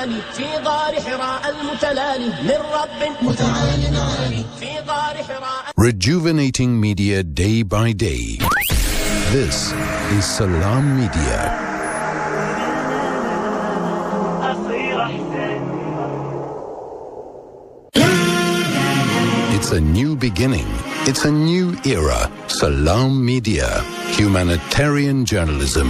عالي في غار حراء المتلالي من رب متعال عالي في غار حراء. Rejuvenating media day by day. This is Salam Media. It's a new beginning. It's a new era. Salam Media. Humanitarian journalism.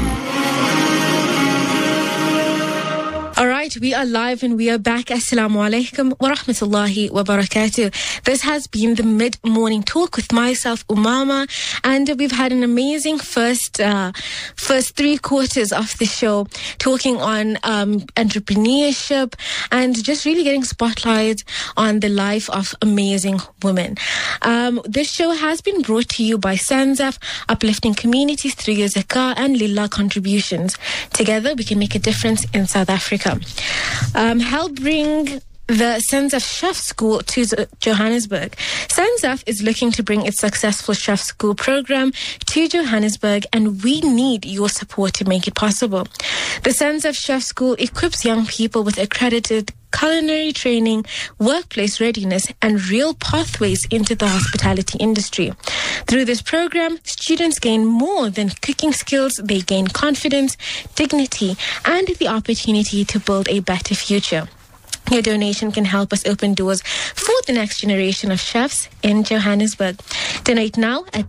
All right, we are live and we are back. Assalamu alaikum wa rahmatullahi wa barakatuh. This has been the mid-morning talk with myself, Umama, and we've had an amazing first 3 quarters of the show talking on entrepreneurship and just really getting spotlight on the life of amazing women. This show has been brought to you by Sanzaf, uplifting communities through your zakah and lillah contributions. Together, we can make a difference in South Africa. Help bring the Sanzaf Chef School to Johannesburg. Sanzaf is looking to bring its successful chef school program to Johannesburg, and we need your support to make it possible. The Sanzaf Chef School equips young people with accredited culinary training, workplace readiness, and real pathways into the hospitality industry. Through this program, students gain more than cooking skills. They gain confidence, dignity, and the opportunity to build a better future. Your donation can help us open doors for the next generation of chefs in Johannesburg. Donate now at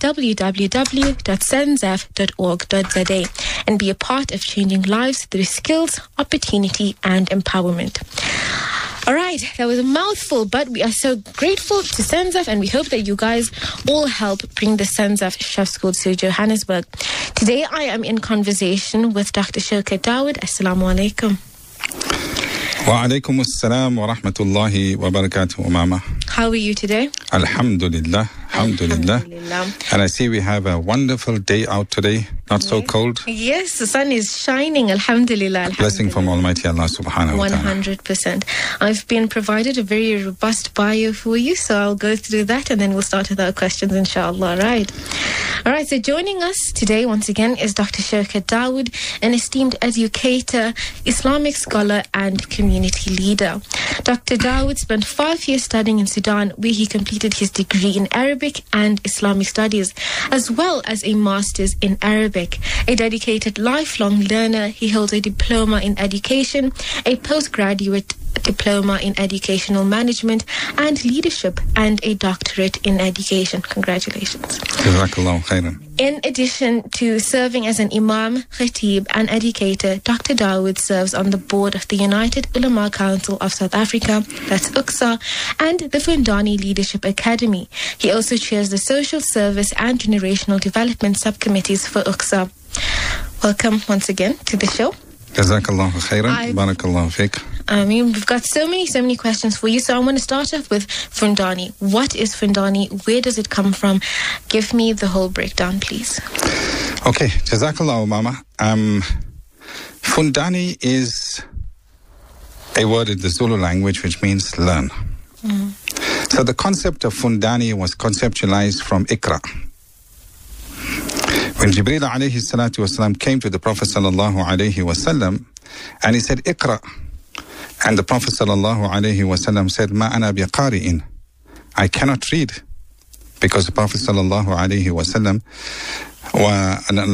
www.sanzaf.org.za and be a part of changing lives through skills, opportunity, and empowerment. All right, that was a mouthful, but we are so grateful to Sanzaf, and we hope that you guys all help bring the Sanzaf Chef School to Johannesburg. Today, I am in conversation with Dr. Shaukat Dawood. Assalamu alaikum. Wa alaikum assalam wa rahmatullahi wa barakatuh, Umama. How are you today? Alhamdulillah. Alhamdulillah. And I see we have a wonderful day out today. Not so cold. Yes, the sun is shining. Alhamdulillah. Blessing from Almighty Allah subhanahu wa ta'ala. 100%. I've been provided a very robust bio for you, so I'll go through that and then we'll start with our questions, inshallah. Right. All right, so joining us today once again is Dr. Shaukat Dawood, an esteemed educator, Islamic scholar, and community leader. Dr. Dawood spent 5 years studying in Sudan, where he completed his degree in Arabic and Islamic studies, as well as a master's in Arabic. A dedicated lifelong learner, he holds a diploma in education, a postgraduate diploma in educational management and leadership, and a doctorate in education. Congratulations. Jazakallahu khairan. In addition to serving as an imam, khatib, and educator, Dr. Dawood serves on the board of the United Ulama Council of South Africa, that's UCSA, and the Fundani Leadership Academy. He also chairs the Social Service and Generational Development Subcommittees for UCSA. Welcome once again to the show. Jazakallahu khairan. Barakallahu fiqh. We've got so many questions for you. So I want to start off with Fundani. What is Fundani? Where does it come from? Give me the whole breakdown, please. Okay, Jazakallahu, Mama. Fundani is a word in the Zulu language which means learn. So the concept of Fundani was conceptualized from Iqra. When Jibreel alayhi salatu wasalam came to the Prophet sallallahu alayhi wasallam and he said, Iqra. And the Prophet sallallahu alayhi wasallam said, Ma ana biqari'in. I cannot read. Because the Prophet sallallahu alayhi wasallam